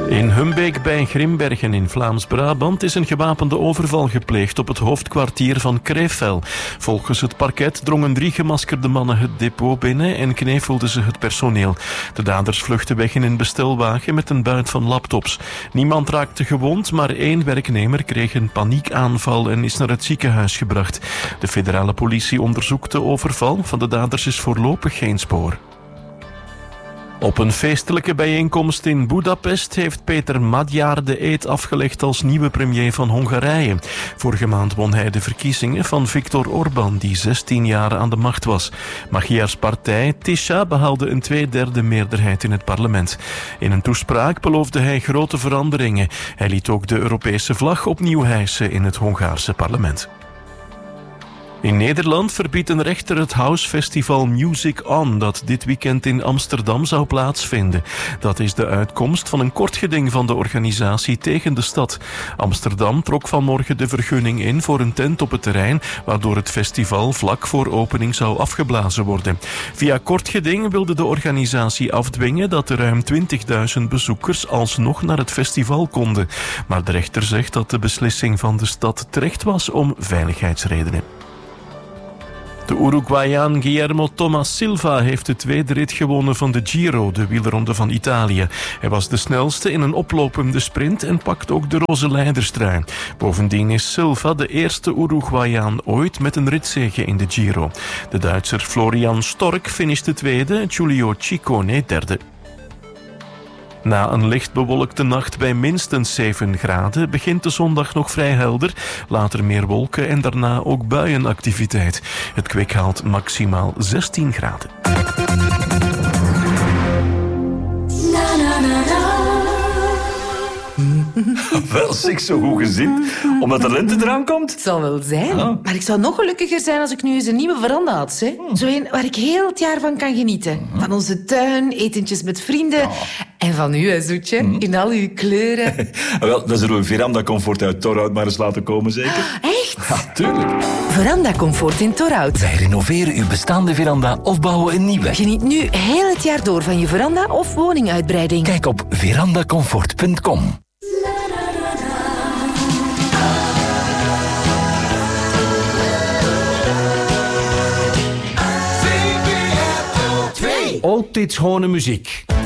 In Humbeek bij Grimbergen in Vlaams-Brabant is een gewapende overval gepleegd op het hoofdkwartier van Kreefel. Volgens het parket drongen 3 gemaskerde mannen het depot binnen en knevelden ze het personeel. De daders vluchtten weg in een bestelwagen met een buit van laptops. Niemand raakte gewond, maar 1 werknemer kreeg een paniekaanval en is naar het ziekenhuis gebracht. De federale politie onderzoekt de overval. Van de daders is voorlopig geen spoor. Op een feestelijke bijeenkomst in Budapest heeft Peter Magyar de eed afgelegd als nieuwe premier van Hongarije. Vorige maand won hij de verkiezingen van Viktor Orbán, die 16 jaar aan de macht was. Magyars partij Tisza behaalde een 2/3 meerderheid in het parlement. In een toespraak beloofde hij grote veranderingen. Hij liet ook de Europese vlag opnieuw hijsen in het Hongaarse parlement. In Nederland verbiedt een rechter het housefestival Music On, dat dit weekend in Amsterdam zou plaatsvinden. Dat is de uitkomst van een kort geding van de organisatie tegen de stad. Amsterdam trok vanmorgen de vergunning in voor een tent op het terrein, waardoor het festival vlak voor opening zou afgeblazen worden. Via kort geding wilde de organisatie afdwingen dat de ruim 20.000 bezoekers alsnog naar het festival konden. Maar de rechter zegt dat de beslissing van de stad terecht was om veiligheidsredenen. De Uruguayaan Guillermo Thomas Silva heeft de tweede rit gewonnen van de Giro, de wielerronde van Italië. Hij was de snelste in een oplopende sprint en pakt ook de roze leiderstrui. Bovendien is Silva de eerste Uruguayaan ooit met een ritzege in de Giro. De Duitser Florian Stork finishte tweede, Giulio Ciccone derde. Na een licht bewolkte nacht bij minstens 7 graden begint de zondag nog vrij helder. Later meer wolken en daarna ook buienactiviteit. Het kwik haalt maximaal 16 graden. Wel, zeg, zo goed gezien. Omdat de lente eraan komt. Het zal wel zijn. Maar ik zou nog gelukkiger zijn als ik nu eens een nieuwe veranda had. Hè? Zo een waar ik heel het jaar van kan genieten. Van onze tuin, etentjes met vrienden. En van u, hè, zoetje. In al uw kleuren. Wel, dan zullen we Veranda Comfort uit Torhout maar eens laten komen, zeker? Echt? Ja, tuurlijk. Veranda Comfort in Torhout. Wij renoveren uw bestaande veranda of bouwen een nieuwe. Geniet nu heel het jaar door van je veranda of woninguitbreiding. Kijk op verandacomfort.com. Altijd schone muziek.